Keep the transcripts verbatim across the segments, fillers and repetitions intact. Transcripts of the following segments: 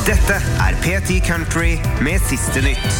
Dette er P ti Country med siste nytt.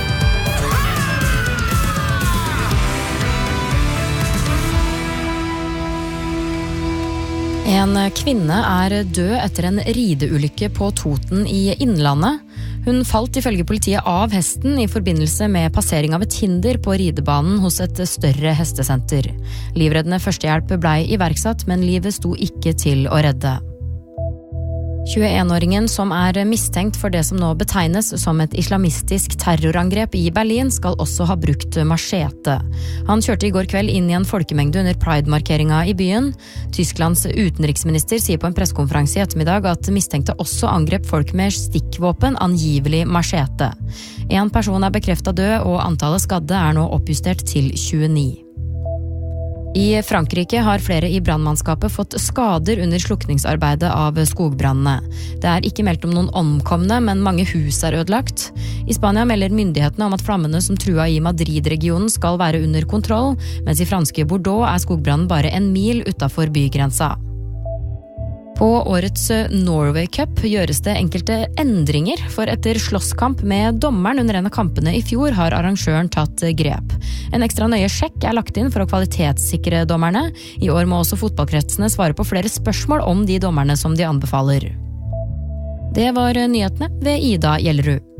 En kvinne er død etter en rideulykke på Toten i Innlandet. Hun falt ifølge politiet av hesten i forbindelse med passering av et hinder på ridebanen hos et større hestesenter. Livreddende førstehjelp ble iverksatt, men livet sto ikke til å redde. tjueen-åringen som er mistenkt for det som nå betegnes som et islamistisk terrorangrep i Berlin, skal også ha brukt machete. Han kjørte i går kveld inn i en folkemengde under Pride-markeringa i byen. Tysklands utenriksminister sier på en pressekonferanse i ettermiddag at mistenkte også angrep folk med stikkvåpen, angivelig machete. En person er bekreftet død, og antallet skadde er nå oppjustert til tjueni. I Frankrike har flere i brannmannskapet fått skader under slukningsarbeidet av skogbrannene. Det er ikke meldt om noen omkomne, men mange hus er ødelagt. I Spania melder myndighetene om at flammene som trua i Madrid-regionen skal være under kontroll, mens i franske Bordeaux er skogbrannen bare en mil utenfor bygrensa. På årets Norway Cup gjøres det enkelte endringer, for etter slåsskamp med dommeren under en av kampene i fjor har arrangøren tatt grep. En ekstra nøye sjekk er lagt inn for å kvalitetssikre dommerne. I år må også fotballkretsene svare på flere spørsmål om de dommerne som de anbefaler. Det var nyhetene ved Ida Gjellerud.